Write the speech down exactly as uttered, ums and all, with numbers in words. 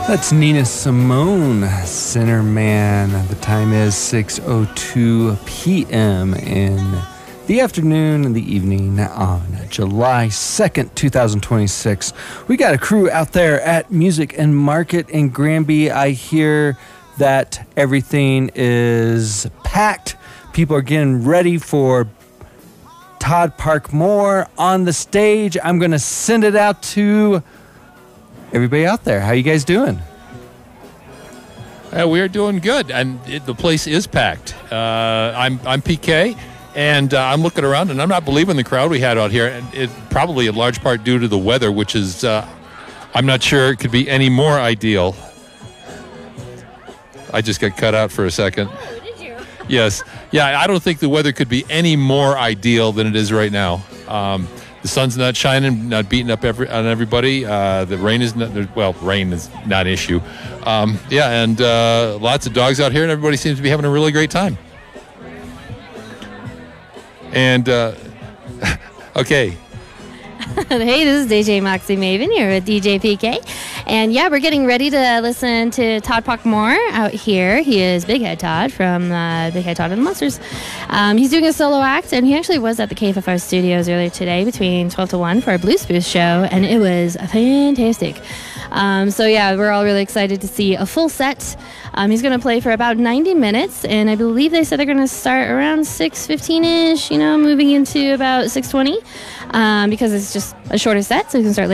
That's Nina Simone, Sinner Man. The time is six oh two p.m. in the afternoon and the evening on July second, twenty twenty-six. We got a crew out there at Music and Market in Granby. I hear that everything is packed. People are getting ready for Todd Parkmore on the stage. I'm going to send it out to everybody out there. How you guys doing? Uh, we're doing good, and it, the place is packed. Uh, I'm I'm P K, and uh, I'm looking around, and I'm not believing the crowd we had out here. And it probably in large part due to the weather, which is uh, I'm not sure it could be any more ideal. I just got cut out for a second. Oh, did you? Yes, yeah. I don't think the weather could be any more ideal than it is right now. Um, The sun's not shining, not beating up every, on everybody. Uh, the rain is not, well, rain is not an issue. Um, yeah, and uh, lots of dogs out here, and everybody seems to be having a really great time. And, uh, okay. Hey, this is D J Moxie Maven here with D J P K. And yeah, we're getting ready to listen to Todd Parkmore out here. He is Big Head Todd from uh, Big Head Todd and the Monsters. Um, he's doing a solo act, and he actually was at the K F F R studios earlier today between twelve to one for a Blues Boost show, and it was fantastic. Um, so yeah, we're all really excited to see a full set. Um, he's going to play for about ninety minutes, and I believe they said they're going to start around six fifteen-ish, you know, moving into about six twenty, um, because it's just a shorter set, so he can start later.